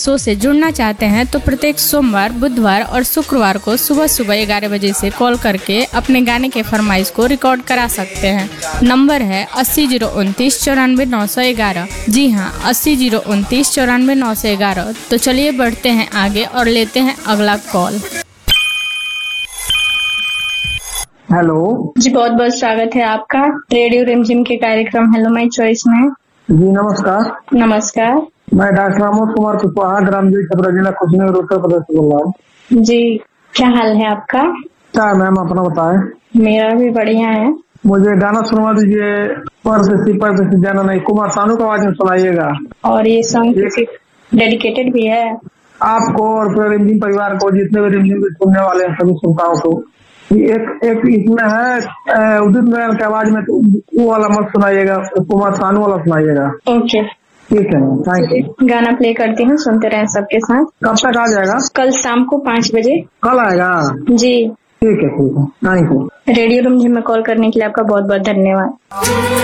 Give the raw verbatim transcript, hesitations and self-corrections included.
Show से जुड़ना चाहते हैं तो प्रत्येक सोमवार, बुधवार और शुक्रवार को सुबह सुबह ग्यारह बजे से कॉल करके अपने गाने के फरमाइश को रिकॉर्ड करा सकते हैं। नंबर है अस्सी जीरो उनतीस चौरानवे नौ सौ ग्यारह। जी हाँ, अस्सी जीरो उनतीस चौरानवे नौ सौ ग्यारह। तो चलिए बढ़ते हैं आगे और लेते हैं अगला कॉल। हेलो जी, बहुत बहुत स्वागत है आपका रेडियो रिमझिम के कार्यक्रम हेलो माय चॉइस में। जी नमस्कार। नमस्कार। मैं डॉक्टर रामोद कुमार कुशवाहा, ग्राम जी छपरा, जिला कुशीनगर, उत्तर प्रदेश से बोल रहा हूँ। जी, क्या हाल है आपका? क्या मैम, अपना बताएं। मेरा भी बढ़िया है। मुझे गाना सुनवा दीजिए, परदेसी परदेसी जाना नहीं, कुमार सानू की आवाज में सुनाइएगा। और ये सॉन्ग किसी डेडिकेटेड भी है? आपको और पूरे रिमझिम परिवार को, जितने भी रिमझिम के सुनने वाले हैं सभी श्रोताओं को। एक एक इसमें है उदित नारायण की आवाज में, तो वो वाला मत सुनाइएगा, कुमार सानू वाला सुनाइएगा। ओके, ठीक है, थैंक यू। गाना प्ले करती हूँ, सुनते रहें सबके साथ। कब तक आ जाएगा? कल शाम को पाँच बजे। कल आएगा? जी ठीक है, ठीक है, थैंक यू। रेडियो रिमझिम में कॉल करने के लिए आपका बहुत बहुत धन्यवाद।